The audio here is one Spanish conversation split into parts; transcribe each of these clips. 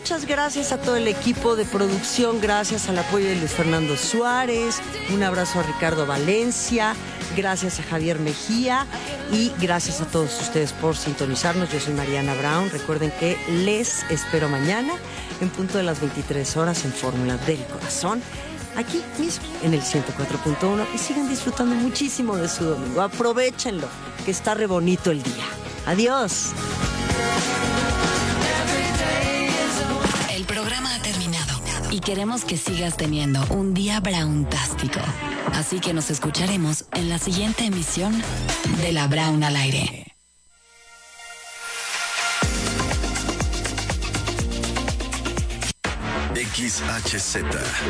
muchas gracias a todo el equipo de producción, gracias al apoyo de Luis Fernando Suárez, un abrazo a Ricardo Valencia, gracias a Javier Mejía y gracias a todos ustedes por sintonizarnos. Yo soy Mariana Brown. Recuerden que les espero mañana en punto de las 23 horas en Fórmula del Corazón, aquí mismo en el 104.1, y sigan disfrutando muchísimo de su domingo. Aprovechenlo, que está re bonito el día. Adiós. El programa ha terminado y queremos que sigas teniendo un día brauntástico. Así que nos escucharemos en la siguiente emisión de La Brown al Aire. XHZ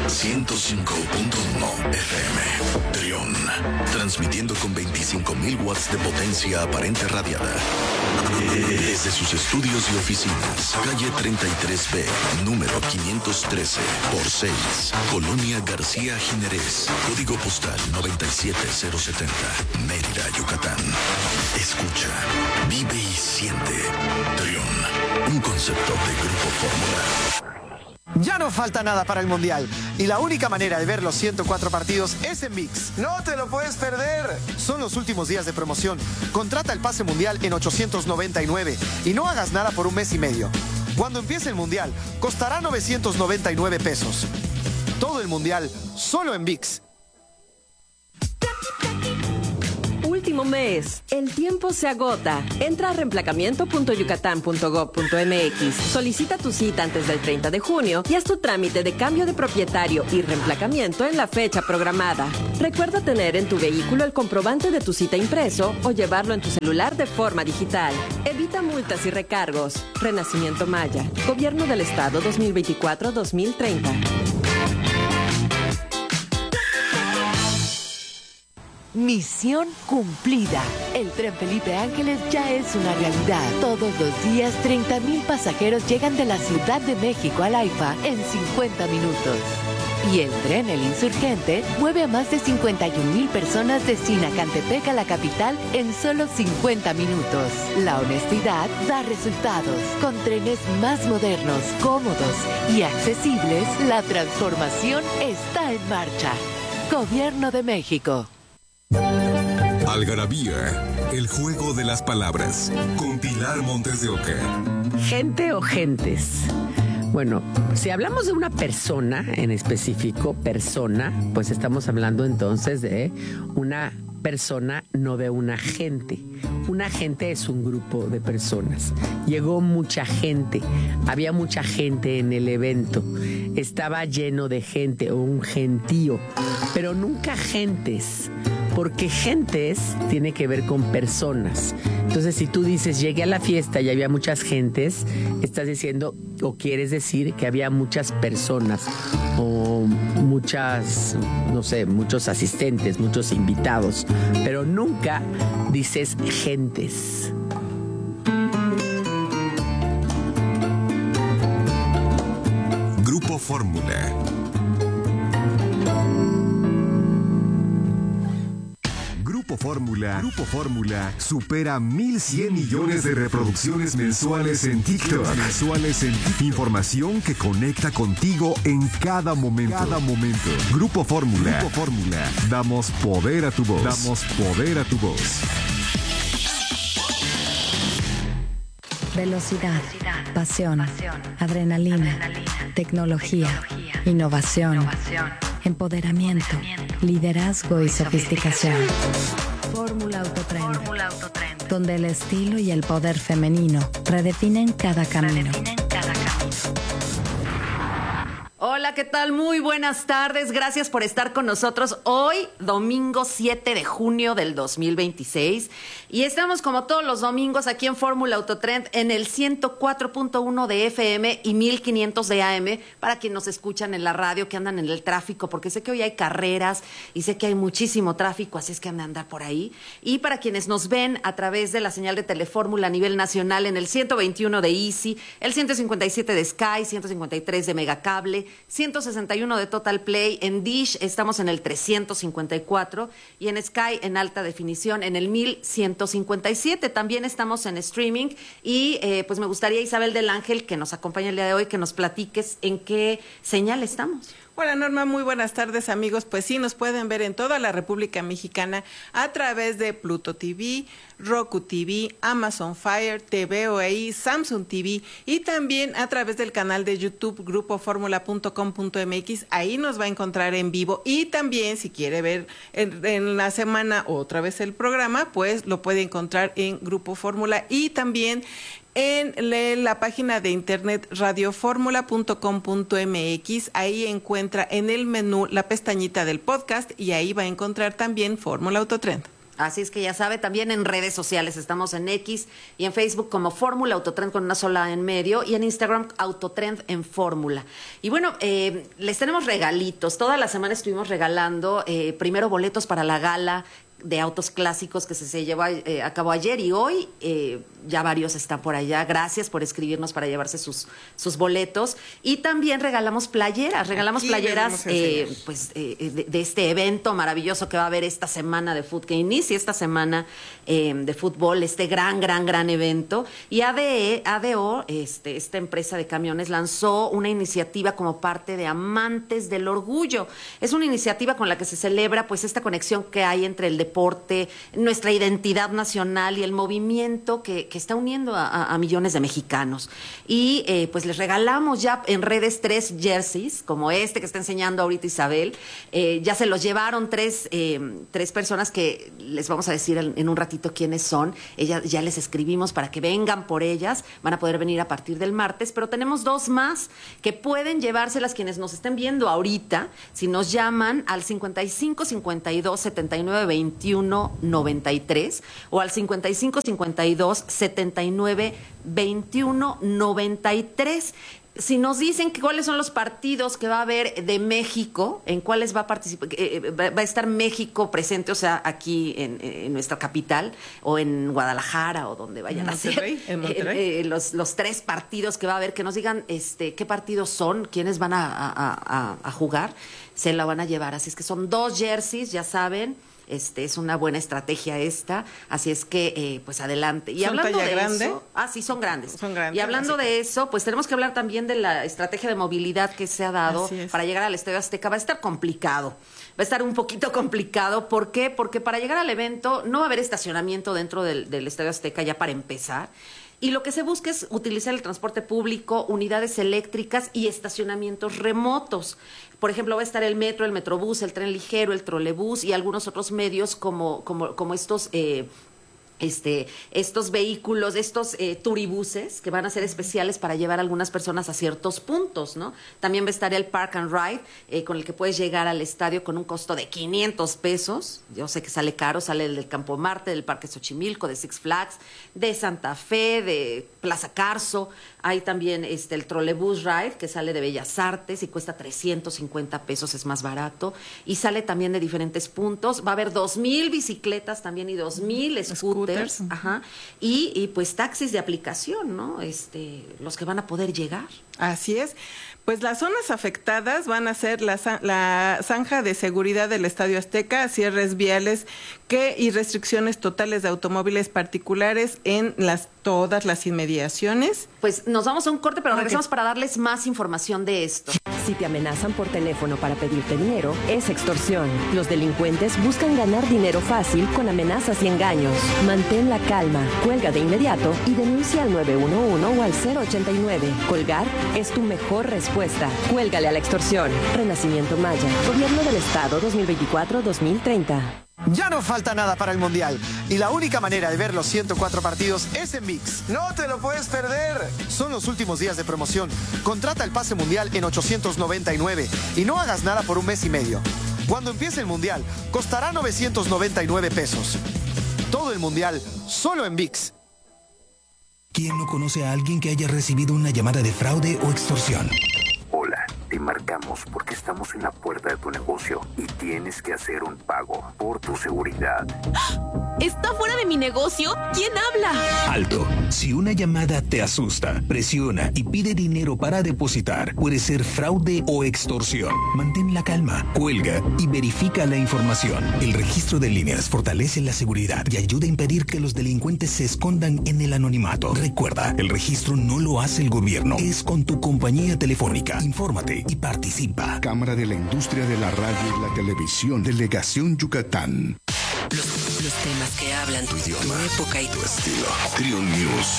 105.1 FM Trión, transmitiendo con 25,000 watts de potencia aparente radiada desde sus estudios y oficinas, calle 33B, número 513 por 6, Colonia García Jiménez, código postal 97070, Mérida, Yucatán. Escucha, vive y siente. Trión, un concepto de Grupo Fórmula. Ya no falta nada para el Mundial y la única manera de ver los 104 partidos es en ViX. ¡No te lo puedes perder! Son los últimos días de promoción. Contrata el pase Mundial en 899 y no hagas nada por un mes y medio. Cuando empiece el Mundial, costará 999 pesos. Todo el Mundial, solo en ViX. Último mes. El tiempo se agota. Entra a reemplacamiento.yucatán.gov.mx. Solicita tu cita antes del 30 de junio y haz tu trámite de cambio de propietario y reemplacamiento en la fecha programada. Recuerda tener en tu vehículo el comprobante de tu cita impreso o llevarlo en tu celular de forma digital. Evita multas y recargos. Renacimiento Maya. Gobierno del Estado 2024-2030. Misión cumplida. El tren Felipe Ángeles ya es una realidad. Todos los días, 30,000 pasajeros llegan de la Ciudad de México al AIFA en 50 minutos. Y el tren El Insurgente mueve a más de 51,000 personas de Sinacantepec a la capital en solo 50 minutos. La honestidad da resultados. Con trenes más modernos, cómodos y accesibles, la transformación está en marcha. Gobierno de México. Algarabía, el juego de las palabras, con Pilar Montes de Oca. ¿Gente o gentes? Bueno, si hablamos de una persona en específico, persona, pues estamos hablando entonces de una persona, no de una gente. Una gente es un grupo de personas. Llegó mucha gente, había mucha gente en el evento, estaba lleno de gente o un gentío, pero nunca gentes. Porque gentes tiene que ver con personas. Entonces, si tú dices, llegué a la fiesta y había muchas gentes, estás diciendo o quieres decir que había muchas personas o muchas, no sé, muchos asistentes, muchos invitados, pero nunca dices gentes. Grupo Fórmula. Grupo Fórmula supera 1,100 millones de reproducciones mensuales en TikTok. Información que conecta contigo en cada momento. Grupo Fórmula. Damos poder a tu voz. Velocidad, pasión, adrenalina, tecnología, innovación, empoderamiento, liderazgo y sofisticación. Fórmula Autotrend, donde el estilo y el poder femenino redefinen cada camino. Hola, ¿qué tal? Muy buenas tardes. Gracias por estar con nosotros hoy, domingo 7 de junio del 2026. Y estamos como todos los domingos aquí en Fórmula Autotrend en el 104.1 de FM y 1500 de AM para quienes nos escuchan en la radio, que andan en el tráfico, porque sé que hoy hay carreras y sé que hay muchísimo tráfico, así es que han de andar por ahí. Y para quienes nos ven a través de la señal de Telefórmula a nivel nacional en el 121 de Easy, el 157 de Sky, 153 de Megacable, 161 de Total Play. En Dish estamos en el 354 y en Sky en alta definición en el 1157. También estamos en streaming y pues me gustaría, Isabel del Ángel, que nos acompaña el día de hoy, que nos platiques en qué señal estamos. Hola Norma, muy buenas tardes amigos. Pues sí, nos pueden ver en toda la República Mexicana a través de Pluto TV, Roku TV, Amazon Fire, TVOI, Samsung TV y también a través del canal de YouTube grupoformula.com.mx. Ahí nos va a encontrar en vivo y también si quiere ver en la semana otra vez el programa, pues lo puede encontrar en Grupo Fórmula y también en la página de internet radioformula.com.mx. Ahí encuentra en el menú la pestañita del podcast y ahí va a encontrar también Fórmula Autotrend. Así es que ya sabe, también en redes sociales estamos en X y en Facebook como Fórmula Autotrend con una sola en medio y en Instagram Autotrend en Fórmula. Y bueno, les tenemos regalitos. Toda la semana estuvimos regalando primero boletos para la gala de autos clásicos que se llevó a cabo ayer y hoy. Ya varios están por allá. Gracias por escribirnos para llevarse sus boletos. Y también regalamos playeras. Regalamos playeras de este evento maravilloso que va a haber esta semana de fútbol, que inicia esta semana de fútbol, este gran evento. Y ADO, esta empresa de camiones, lanzó una iniciativa como parte de Amantes del Orgullo. Es una iniciativa con la que se celebra pues esta conexión que hay entre el deporte, nuestra identidad nacional y el movimiento que está uniendo a millones de mexicanos. Y pues les regalamos ya en redes 3 jerseys, como este que está enseñando ahorita Isabel. Ya se los llevaron tres personas que les vamos a decir en un ratito quiénes son. Ya les escribimos para que vengan por ellas. Van a poder venir a partir del martes, pero tenemos 2 más que pueden llevárselas quienes nos estén viendo ahorita. Si nos llaman al 55 52 79 21 93 o al 55 52 79 21 93. Si nos dicen cuáles son los partidos que va a haber de México, en cuáles va a participar, va a estar México presente, o sea, aquí en nuestra capital o en Guadalajara o donde vayan a ser, en Monterrey. Los 3 partidos que va a haber, que nos digan qué partidos son, quiénes van a jugar, se la van a llevar. Así es que son 2 jerseys, ya saben. Es una buena estrategia esta, así es que pues adelante. Y ¿Son hablando talla de grande? eso, sí, son grandes. Son grandes. Y hablando de eso, pues tenemos que hablar también de la estrategia de movilidad que se ha dado para llegar al Estadio Azteca. Va a estar complicado. Va a estar un poquito complicado. ¿Por qué? Porque para llegar al evento no va a haber estacionamiento dentro del Estadio Azteca ya para empezar. Y lo que se busca es utilizar el transporte público, unidades eléctricas y estacionamientos remotos. Por ejemplo, va a estar el metro, el metrobús, el tren ligero, el trolebús y algunos otros medios como estos estos vehículos, estos turibuses que van a ser especiales para llevar a algunas personas a ciertos puntos, ¿no? También va a estar el Park and Ride, con el que puedes llegar al estadio con un costo de 500 pesos. Yo sé que sale caro, sale el del Campo Marte, del Parque Xochimilco, de Six Flags, de Santa Fe, de Plaza Carso. Hay también el Trolebús Ride, que sale de Bellas Artes y cuesta 350 pesos, es más barato. Y sale también de diferentes puntos. Va a haber 2,000 bicicletas también y 2,000 scooters. Ajá. Y pues taxis de aplicación, ¿no? Los que van a poder llegar. Así es. Pues las zonas afectadas van a ser la zanja de seguridad del Estadio Azteca, cierres viales y restricciones totales de automóviles particulares en todas las inmediaciones. Pues nos vamos a un corte, pero regresamos para darles más información de esto. Si te amenazan por teléfono para pedirte dinero, es extorsión. Los delincuentes buscan ganar dinero fácil con amenazas y engaños. Mantén la calma, cuelga de inmediato y denuncia al 911 o al 089. Colgar es tu mejor respuesta. Cuélgale a la extorsión. Renacimiento Maya. Gobierno del Estado 2024-2030. Ya no falta nada para el Mundial y la única manera de ver los 104 partidos es en ViX. ¡No te lo puedes perder! Son los últimos días de promoción. Contrata el pase Mundial en 899 y no hagas nada por un mes y medio. Cuando empiece el Mundial, costará 999 pesos. Todo el Mundial, solo en ViX. ¿Quién no conoce a alguien que haya recibido una llamada de fraude o extorsión? Hola, Te marcamos porque estamos en la puerta de tu negocio y tienes que hacer un pago por tu seguridad. ¿Está fuera de mi negocio? ¿Quién habla? Alto. Si una llamada te asusta, presiona y pide dinero para depositar, puede ser fraude o extorsión. Mantén la calma, cuelga y verifica la información. El registro de líneas fortalece la seguridad y ayuda a impedir que los delincuentes se escondan en el anonimato. Recuerda, el registro no lo hace el gobierno, es con tu compañía telefónica. Infórmate y participa. Cámara de la Industria de la Radio y la Televisión, Delegación Yucatán. Los temas que hablan tu idioma, tu época y tu estilo. Trion News.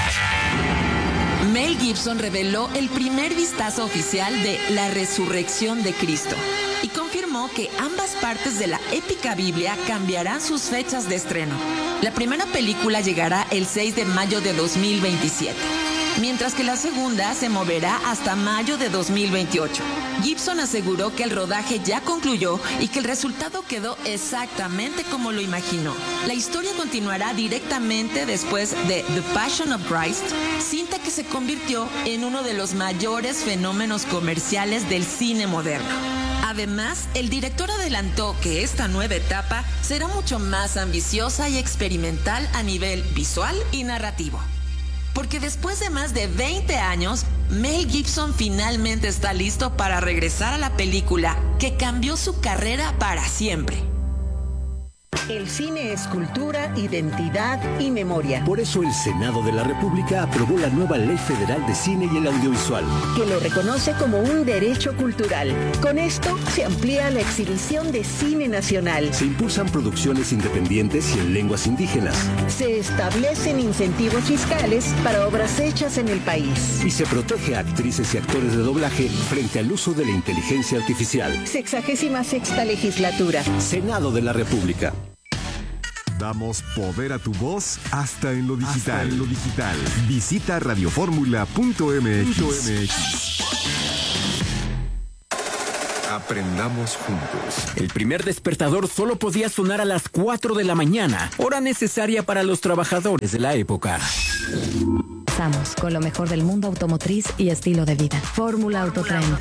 Mel Gibson reveló el primer vistazo oficial de La Resurrección de Cristo y confirmó que ambas partes de la épica Biblia cambiarán sus fechas de estreno. La primera película llegará el 6 de mayo de 2027, mientras que la segunda se moverá hasta mayo de 2028. Gibson aseguró que el rodaje ya concluyó y que el resultado quedó exactamente como lo imaginó. La historia continuará directamente después de The Passion of Christ, cinta que se convirtió en uno de los mayores fenómenos comerciales del cine moderno. Además, el director adelantó que esta nueva etapa será mucho más ambiciosa y experimental a nivel visual y narrativo. Porque después de más de 20 años, Mel Gibson finalmente está listo para regresar a la película que cambió su carrera para siempre. El cine es cultura, identidad y memoria. Por eso el Senado de la República aprobó la nueva Ley Federal de Cine y el Audiovisual, que lo reconoce como un derecho cultural. Con esto se amplía la exhibición de cine nacional. Se impulsan producciones independientes y en lenguas indígenas. Se establecen incentivos fiscales para obras hechas en el país. Y se protege a actrices y actores de doblaje frente al uso de la inteligencia artificial. 66ª legislatura. Senado de la República. Damos poder a tu voz hasta en lo digital. Visita radioformula.mx. Aprendamos juntos. El primer despertador solo podía sonar a las 4 de la mañana, hora necesaria para los trabajadores de la época. Estamos con lo mejor del mundo automotriz y estilo de vida. Fórmula Autotrend.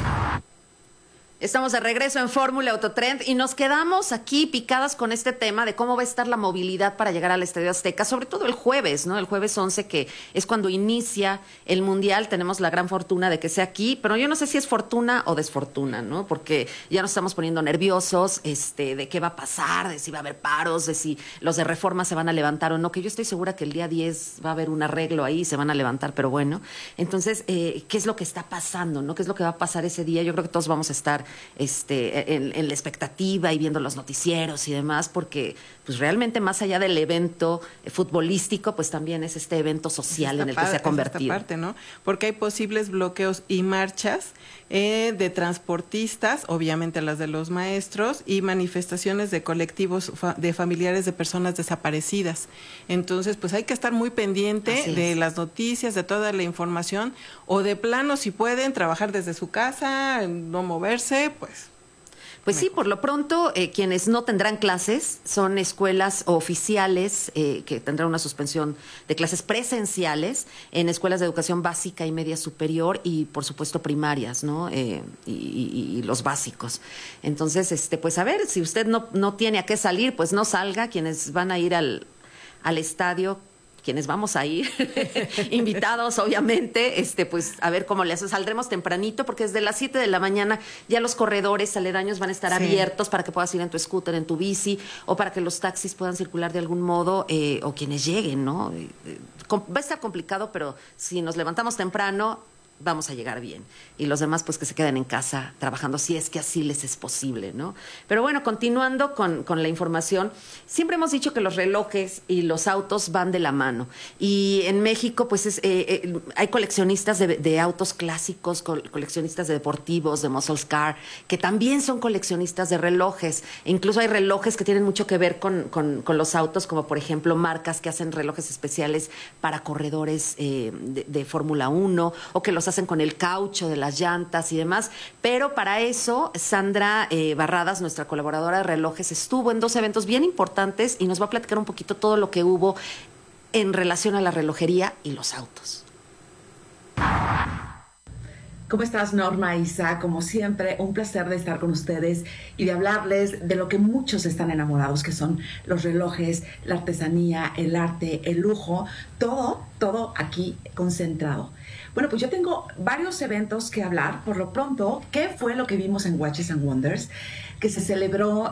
Estamos de regreso en Fórmula Autotrend y nos quedamos aquí picadas con este tema de cómo va a estar la movilidad para llegar al Estadio Azteca, sobre todo el jueves, ¿no? El jueves 11, que es cuando inicia el Mundial. Tenemos la gran fortuna de que sea aquí, pero yo no sé si es fortuna o desfortuna, ¿no? Porque ya nos estamos poniendo nerviosos, de qué va a pasar, de si va a haber paros, de si los de Reforma se van a levantar o no, que yo estoy segura que el día 10 va a haber un arreglo ahí y se van a levantar, pero bueno. Entonces, ¿qué es lo que está pasando, no? ¿Qué es lo que va a pasar ese día? Yo creo que todos vamos a estar en la expectativa y viendo los noticieros y demás, porque pues realmente más allá del evento futbolístico, pues también es este evento social en el que se ha convertido. Esta parte, ¿no? Porque hay posibles bloqueos y marchas de transportistas, obviamente las de los maestros, y manifestaciones de colectivos de familiares de personas desaparecidas. Entonces, pues hay que estar muy pendiente de las noticias, de toda la información, o de plano, si pueden, trabajar desde su casa, no moverse, pues sí, por lo pronto, quienes no tendrán clases son escuelas oficiales que tendrán una suspensión de clases presenciales en escuelas de educación básica y media superior y, por supuesto, primarias, ¿no? Y los básicos. Entonces, pues a ver, si usted no tiene a qué salir, pues no salga. Quienes van a ir al estadio, quienes vamos a ir, invitados obviamente, pues a ver cómo le hace. Saldremos tempranito porque desde las 7 de la mañana ya los corredores aledaños van a estar abiertos para que puedas ir en tu scooter, en tu bici, o para que los taxis puedan circular de algún modo, o quienes lleguen, ¿no? Va a estar complicado, pero si nos levantamos temprano, vamos a llegar bien. Y los demás, pues que se queden en casa trabajando, si es que así les es posible, ¿no? Pero bueno, continuando con la información, siempre hemos dicho que los relojes y los autos van de la mano. Y en México, pues hay coleccionistas de autos clásicos, coleccionistas de deportivos, de muscle car, que también son coleccionistas de relojes. E incluso hay relojes que tienen mucho que ver con los autos, como por ejemplo marcas que hacen relojes especiales para corredores de Fórmula 1, o que los hacen con el caucho de las llantas y demás, pero para eso Sandra Barradas, nuestra colaboradora de relojes, estuvo en 2 eventos bien importantes y nos va a platicar un poquito todo lo que hubo en relación a la relojería y los autos. ¿Cómo estás, Norma, Isa? Como siempre, un placer de estar con ustedes y de hablarles de lo que muchos están enamorados, que son los relojes, la artesanía, el arte, el lujo, todo aquí concentrado. Bueno, pues yo tengo varios eventos que hablar. Por lo pronto, ¿qué fue lo que vimos en Watches and Wonders? Que se celebró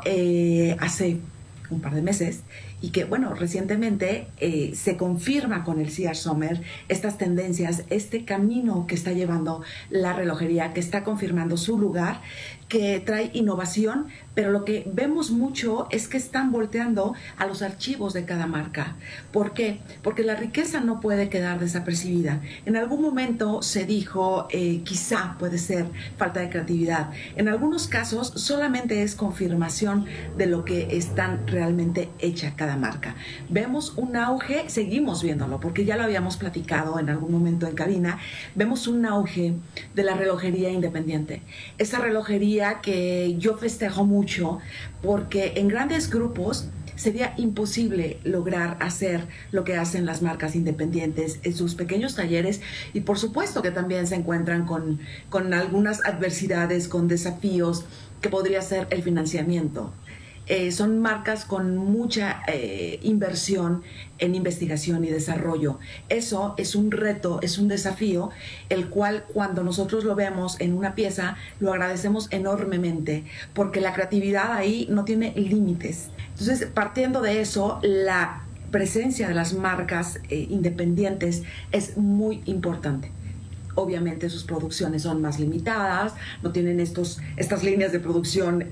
hace un par de meses y que, bueno, recientemente se confirma con el CR Summer estas tendencias, este camino que está llevando la relojería, que está confirmando su lugar, que trae innovación, pero lo que vemos mucho es que están volteando a los archivos de cada marca. ¿Por qué? Porque la riqueza no puede quedar desapercibida. En algún momento se dijo, quizá puede ser falta de creatividad. En algunos casos solamente es confirmación de lo que están realmente hecha cada marca. Vemos un auge, seguimos viéndolo, porque ya lo habíamos platicado en algún momento en cabina, vemos un auge de la relojería independiente. Esa relojería que yo festejo mucho porque en grandes grupos sería imposible lograr hacer lo que hacen las marcas independientes en sus pequeños talleres y por supuesto que también se encuentran con algunas adversidades, con desafíos que podría ser el financiamiento. Son marcas con mucha inversión en investigación y desarrollo. Eso es un reto, es un desafío, el cual cuando nosotros lo vemos en una pieza, lo agradecemos enormemente, porque la creatividad ahí no tiene límites. Entonces, partiendo de eso, la presencia de las marcas independientes es muy importante. Obviamente sus producciones son más limitadas, no tienen estas líneas de producción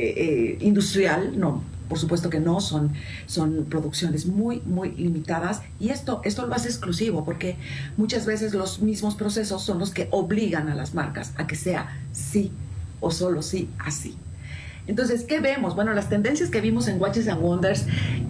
industrial, no, por supuesto que no, son producciones muy, muy limitadas y esto lo hace exclusivo porque muchas veces los mismos procesos son los que obligan a las marcas a que sea sí o solo sí así. Entonces, ¿qué vemos? Bueno, las tendencias que vimos en Watches and Wonders,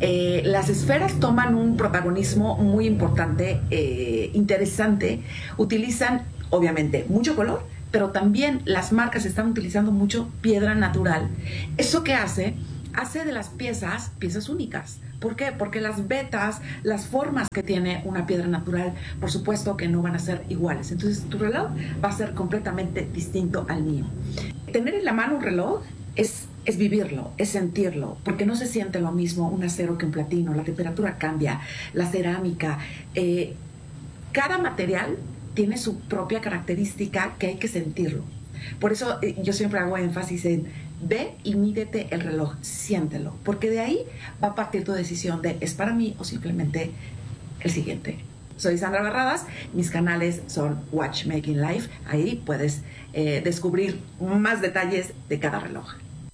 las esferas toman un protagonismo muy importante, interesante. Utilizan, obviamente, mucho color, pero también las marcas están utilizando mucho piedra natural. ¿Eso qué hace? Hace de las piezas únicas. ¿Por qué? Porque las vetas, las formas que tiene una piedra natural, por supuesto que no van a ser iguales. Entonces, tu reloj va a ser completamente distinto al mío. Tener en la mano un reloj es vivirlo, es sentirlo, porque no se siente lo mismo un acero que un platino, la temperatura cambia, la cerámica, cada material tiene su propia característica que hay que sentirlo. Por eso yo siempre hago énfasis en ve y mídete el reloj, siéntelo, porque de ahí va a partir tu decisión de es para mí o simplemente el siguiente. Soy Sandra Barradas, mis canales son Watchmaking Life, ahí puedes descubrir más detalles de cada reloj.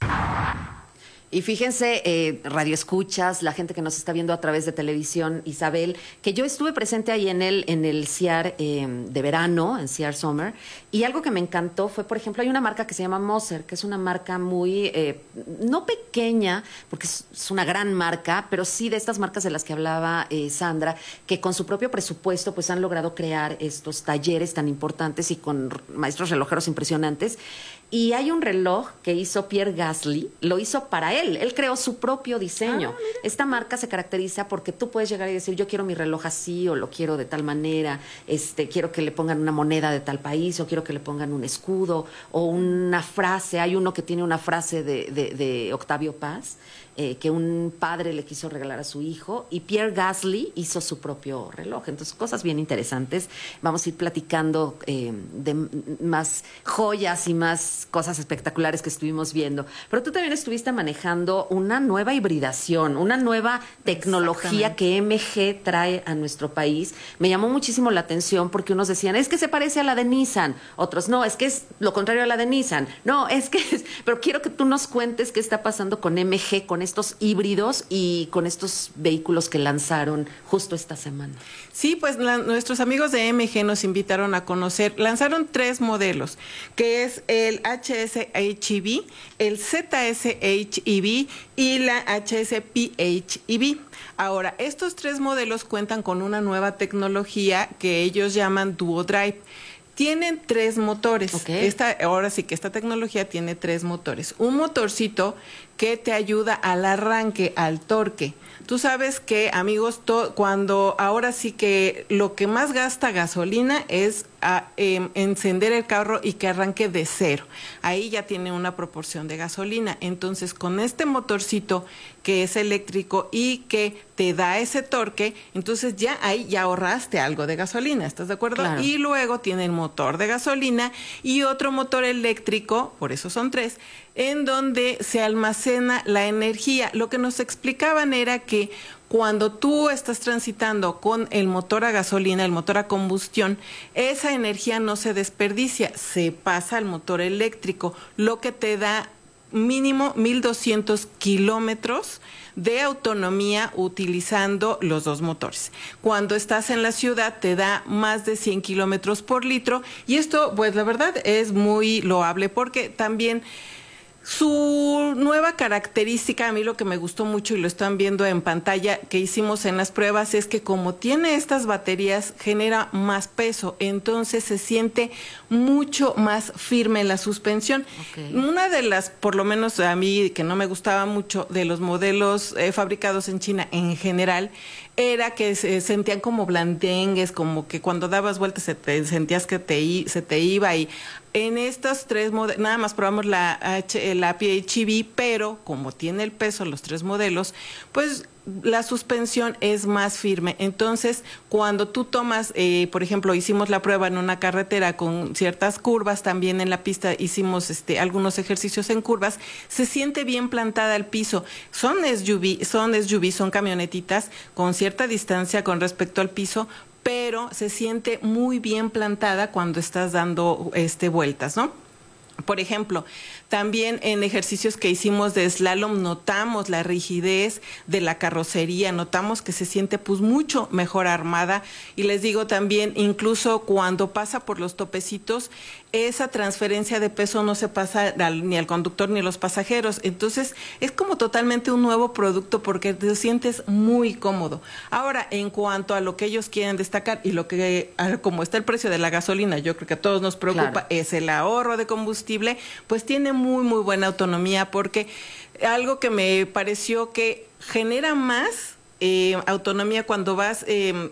Y fíjense, radioescuchas, la gente que nos está viendo a través de televisión, Isabel, que yo estuve presente ahí en el CR de verano, en CR Summer, y algo que me encantó fue, por ejemplo, hay una marca que se llama Moser, que es una marca muy, no pequeña, porque es una gran marca, pero sí de estas marcas de las que hablaba Sandra, que con su propio presupuesto pues han logrado crear estos talleres tan importantes y con maestros relojeros impresionantes. Y hay un reloj que hizo Pierre Gasly, lo hizo para él creó su propio diseño. Esta marca se caracteriza porque tú puedes llegar y decir, yo quiero mi reloj así o lo quiero de tal manera, quiero que le pongan una moneda de tal país o quiero que le pongan un escudo o una frase. Hay uno que tiene una frase de Octavio Paz, que un padre le quiso regalar a su hijo, y Pierre Gasly hizo su propio reloj. Entonces, cosas bien interesantes. Vamos a ir platicando de más joyas y más cosas espectaculares que estuvimos viendo. Pero tú también estuviste manejando una nueva hibridación, una nueva tecnología que MG trae a nuestro país. Me llamó muchísimo la atención porque unos decían, es que se parece a la de Nissan. Otros, no, es que es lo contrario a la de Nissan. No, es que es... Pero quiero que tú nos cuentes qué está pasando con MG, con estos híbridos y con estos vehículos que lanzaron justo esta semana. Sí, pues nuestros amigos de MG nos invitaron a conocer, lanzaron 3 modelos, que es el HS HEV, el ZS HEV y la HS PHEV. Ahora, estos 3 modelos cuentan con una nueva tecnología que ellos llaman Duo Drive. Tienen 3 motores. Okay. Ahora sí que esta tecnología tiene 3 motores. Un motorcito que te ayuda al arranque, al torque. Tú sabes que, amigos, cuando ahora sí que lo que más gasta gasolina es encender el carro y que arranque de cero. Ahí ya tiene una proporción de gasolina. Entonces, con este motorcito que es eléctrico y que te da ese torque, entonces ya ahí ya ahorraste algo de gasolina, ¿estás de acuerdo? Claro. Y luego tiene el motor de gasolina y otro motor eléctrico, por eso son 3, en donde se almacena la energía. Lo que nos explicaban era que cuando tú estás transitando con el motor a gasolina, el motor a combustión, esa energía no se desperdicia, se pasa al motor eléctrico, lo que te da mínimo 1,200 kilómetros de autonomía utilizando los dos motores. Cuando estás en la ciudad te da más de 100 kilómetros por litro y esto, pues la verdad es muy loable porque también su nueva característica, a mí lo que me gustó mucho y lo están viendo en pantalla que hicimos en las pruebas, es que como tiene estas baterías genera más peso, entonces se siente mucho más firme la suspensión. Okay. Una de las, por lo menos a mí que no me gustaba mucho de los modelos fabricados en China en general, era que se sentían como blandengues, como que cuando dabas vueltas sentías que se te iba. Y en estos 3 modelos, nada más probamos la PHEV, pero como tiene el peso los 3 modelos, pues la suspensión es más firme. Entonces, cuando tú tomas, por ejemplo, hicimos la prueba en una carretera con ciertas curvas, también en la pista hicimos algunos ejercicios en curvas, se siente bien plantada el piso. Son SUV, son camionetitas con cierta distancia con respecto al piso, pero se siente muy bien plantada cuando estás dando vueltas, ¿no? Por ejemplo, también en ejercicios que hicimos de slalom notamos la rigidez de la carrocería, notamos que se siente pues mucho mejor armada y les digo también, incluso cuando pasa por los topecitos, esa transferencia de peso no se pasa ni al conductor ni a los pasajeros, entonces es como totalmente un nuevo producto porque te sientes muy cómodo. Ahora, en cuanto a lo que ellos quieren destacar y lo que, como está el precio de la gasolina, yo creo que a todos nos preocupa, claro, es el ahorro de combustible, pues tiene muy, muy buena autonomía porque algo que me pareció que genera más autonomía cuando vas